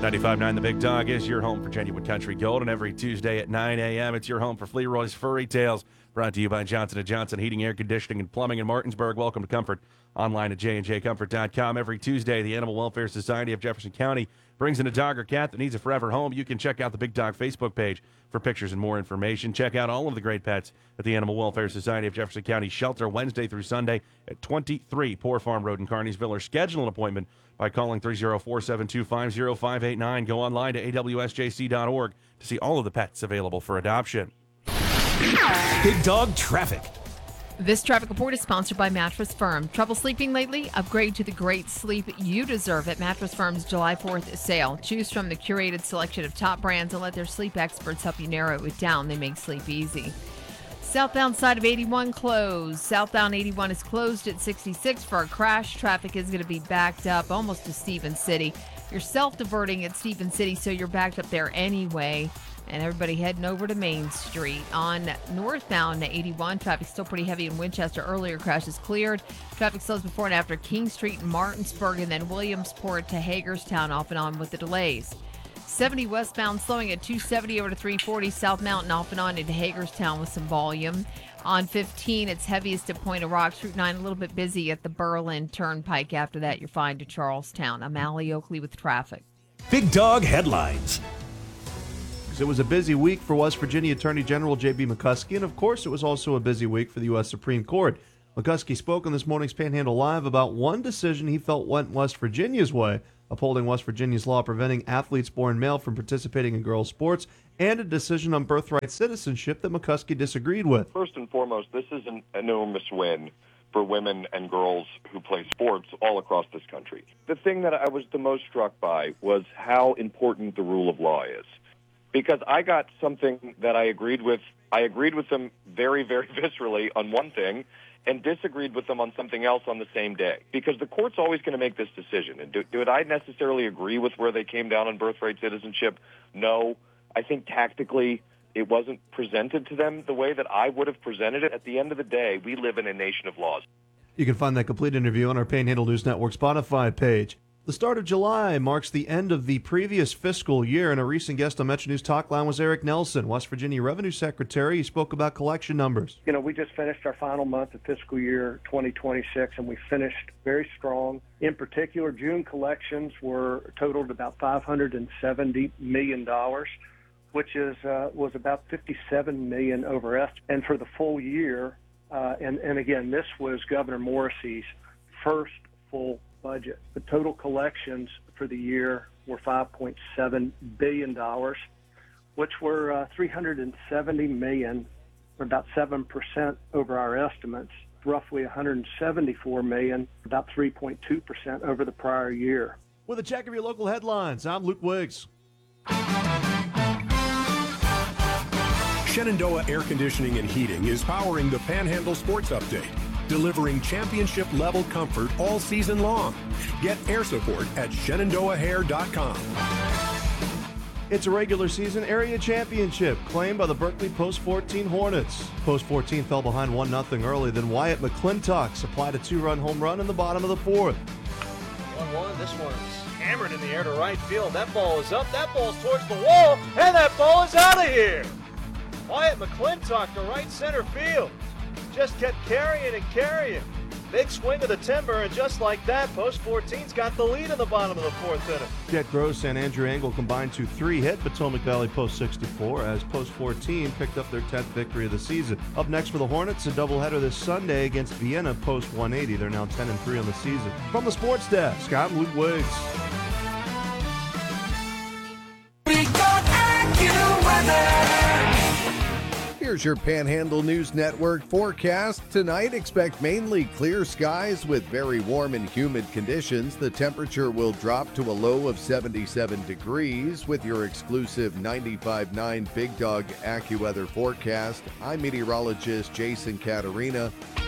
95.9 The Big Dog is your home for genuine country gold, and every Tuesday at 9 a.m. it's your home for Fleroy's Furry Tales, brought to you by Johnson & Johnson Heating, Air Conditioning, and Plumbing in Martinsburg. Welcome to Comfort, online at jandjcomfort.com. Every Tuesday, the Animal Welfare Society of Jefferson County brings in a dog or cat that needs a forever home. You can check out the Big Dog Facebook page for pictures and more information. Check out all of the great pets at the Animal Welfare Society of Jefferson County Shelter Wednesday through Sunday at 23 Poor Farm Road in Kearneysville, or schedule an appointment by calling 304-725-0589. Go online to awsjc.org to see all of the pets available for adoption. Big Dog Traffic. This traffic report is sponsored by Mattress Firm. Trouble sleeping lately? Upgrade to the great sleep you deserve at Mattress Firm's July 4th sale. Choose from the curated selection of top brands and let their sleep experts help you narrow it down. They make sleep easy. Southbound side of 81 closed. Southbound 81 is closed at 66 for a crash. Traffic is going to be backed up almost to Stephen City. You're self-diverting at Stephen City, so you're backed up there anyway. And everybody heading over to Main Street. On northbound 81, traffic still pretty heavy in Winchester. Earlier crashes cleared. Traffic slows before and after King Street in Martinsburg, and then Williamsport to Hagerstown off and on with the delays. 70 westbound slowing at 270 over to 340 South Mountain off and on into Hagerstown with some volume. On 15, it's heaviest at Point of Rocks. Route 9 a little bit busy at the Berlin Turnpike. After that, you're fine to Charlestown. I'm Allie Oakley with traffic. Big Dog Headlines. It was a busy week for West Virginia Attorney General J.B. McCuskey, and of course it was also a busy week for the U.S. Supreme Court. McCuskey spoke on this morning's Panhandle Live about one decision he felt went West Virginia's way, upholding West Virginia's law preventing athletes born male from participating in girls' sports, and a decision on birthright citizenship that McCuskey disagreed with. First and foremost, this is an enormous win for women and girls who play sports all across this country. The thing that I was the most struck by was how important the rule of law is. Because I got something that I agreed with. I agreed with them very, very viscerally on one thing and disagreed with them on something else on the same day. Because the court's always going to make this decision. And did I necessarily agree with where they came down on birthright citizenship? No. I think tactically it wasn't presented to them the way that I would have presented it. At the end of the day, we live in a nation of laws. You can find that complete interview on our Panhandle News Network Spotify page. The start of July marks the end of the previous fiscal year, and a recent guest on Metro News Talk Line was Eric Nelson, West Virginia Revenue Secretary. He spoke about collection numbers. You know, we just finished our final month of fiscal year 2026, and we finished very strong. In particular, June collections were totaled about $570 million, which was about $57 million over estimate. And for the full year, and again, this was Governor Morrissey's first full budget. The total collections for the year were $5.7 billion, which were $370 million, or about 7% over our estimates, roughly $174 million, about 3.2% over the prior year. With a check of your local headlines, I'm Luke Wiggs. Shenandoah Air Conditioning and Heating is powering the Panhandle Sports Update, delivering championship-level comfort all season long. Get air support at ShenandoahHair.com. It's a regular season area championship claimed by the Berkeley Post 14 Hornets. Post 14 fell behind 1-0 early, then Wyatt McClintock supplied a 2-run home run in the bottom of the fourth. 1-1, this one's hammered in the air to right field. That ball is up, that ball's towards the wall, and that ball is out of here! Wyatt McClintock to right center field. Just kept carrying and carrying. Big swing of the timber, and just like that, Post 14's got the lead in the bottom of the fourth inning. Jet Gross and Andrew Angle combined to 3-hit Potomac Valley Post 64 as Post 14 picked up their 10th victory of the season. Up next for the Hornets, a doubleheader this Sunday against Vienna Post 180. They're now 10-3 on the season. From the Sports Desk, I'm Luke Wiggs. Here's your Panhandle News Network forecast. Tonight, expect mainly clear skies with very warm and humid conditions. The temperature will drop to a low of 77 degrees with your exclusive 95.9 Big Dog AccuWeather forecast. I'm meteorologist Jason Caterina.